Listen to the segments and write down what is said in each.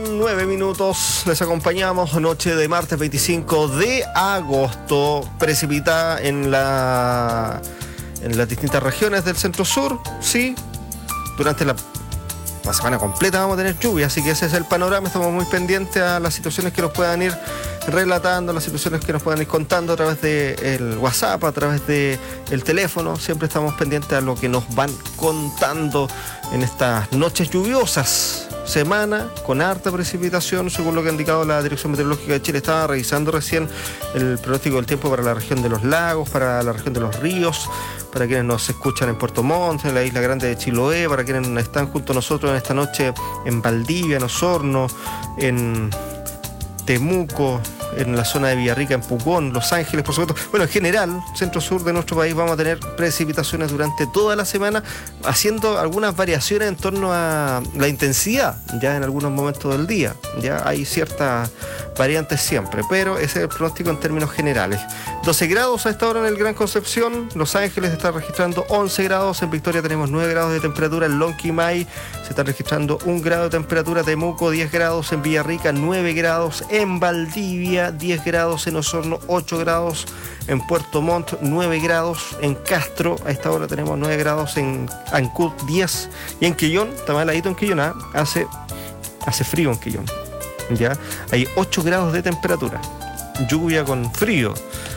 con 9 minutos. Les acompañamos noche de martes 25 de agosto. Precipita en las distintas regiones del centro sur. Sí, durante la semana completa vamos a tener lluvia, así que ese es el panorama. Estamos muy pendientes a las situaciones que nos puedan ir relatando, las situaciones que nos puedan ir contando a través del WhatsApp, a través del teléfono. Siempre estamos pendientes a lo que nos van contando en estas noches lluviosas. Semana con harta precipitación, según lo que ha indicado la Dirección Meteorológica de Chile. Estaba revisando recién el pronóstico del tiempo para la región de los lagos, para la región de los ríos, para quienes nos escuchan en Puerto Montt, en la Isla Grande de Chiloé, para quienes están junto a nosotros en esta noche en Valdivia, en Osorno, en Temuco, en la zona de Villarrica, en Pucón, Los Ángeles, por supuesto. Bueno, en general, centro-sur de nuestro país vamos a tener precipitaciones durante toda la semana, haciendo algunas variaciones en torno a la intensidad, ya en algunos momentos del día. Ya hay ciertas variantes siempre, pero ese es el pronóstico en términos generales. 12 grados a esta hora en el Gran Concepción, Los Ángeles está registrando 11 grados, en Victoria tenemos 9 grados de temperatura, en Lonquimay se está registrando 1 grado de temperatura, Temuco 10 grados, en Villarrica 9 grados, en Valdivia 10 grados, en Osorno 8 grados, en Puerto Montt 9 grados, en Castro a esta hora tenemos 9 grados, en Ancud 10 y en Quillón, está más heladito en Quillón, hace frío en Quillón, ya hay 8 grados de temperatura, lluvia con frío,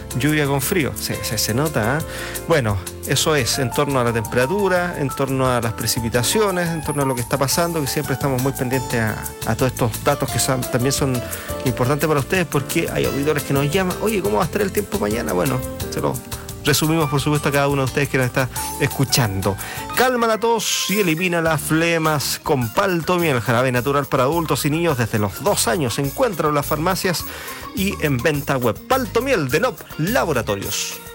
se nota, Bueno, eso es en torno a la temperatura, en torno a las precipitaciones, en torno a lo que está pasando, que siempre estamos muy pendientes a todos estos datos que también son importantes para ustedes, porque hay auditores que nos llaman, oye, ¿cómo va a estar el tiempo mañana? Bueno, se lo resumimos, por supuesto, a cada uno de ustedes que nos está escuchando. Calma la tos y elimina las flemas con Paltomiel, jarabe natural para adultos y niños desde los 2 años. Se encuentra en las farmacias y en venta web. Paltomiel de NOP Laboratorios.